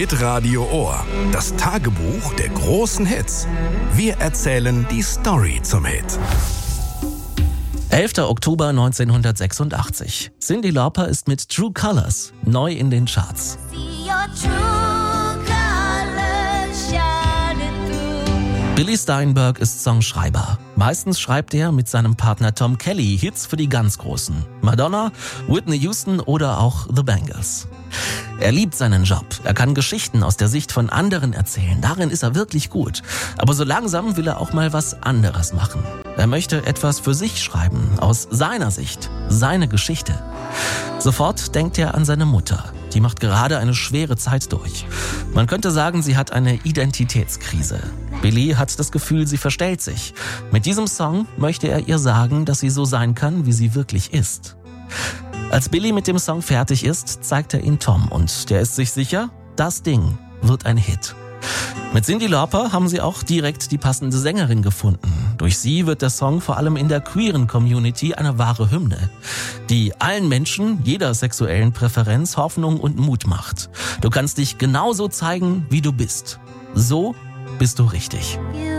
Hitradio Ohr. Das Tagebuch der großen Hits. Wir erzählen die Story zum Hit. 11. Oktober 1986. Cyndi Lauper ist mit True Colors neu in den Charts. Billy Steinberg ist Songschreiber. Meistens schreibt er mit seinem Partner Tom Kelly Hits für die ganz Großen. Madonna, Whitney Houston oder auch The Bangles. Er liebt seinen Job. Er kann Geschichten aus der Sicht von anderen erzählen. Darin ist er wirklich gut. Aber so langsam will er auch mal was anderes machen. Er möchte etwas für sich schreiben, aus seiner Sicht, seine Geschichte. Sofort denkt er an seine Mutter. Die macht gerade eine schwere Zeit durch. Man könnte sagen, sie hat eine Identitätskrise. Billy hat das Gefühl, sie verstellt sich. Mit diesem Song möchte er ihr sagen, dass sie so sein kann, wie sie wirklich ist. Als Billy mit dem Song fertig ist, zeigt er ihn Tom und der ist sich sicher, das Ding wird ein Hit. Mit Cyndi Lauper haben sie auch direkt die passende Sängerin gefunden. Durch sie wird der Song vor allem in der queeren Community eine wahre Hymne, die allen Menschen, jeder sexuellen Präferenz, Hoffnung und Mut macht. Du kannst dich genauso zeigen, wie du bist. So bist du richtig.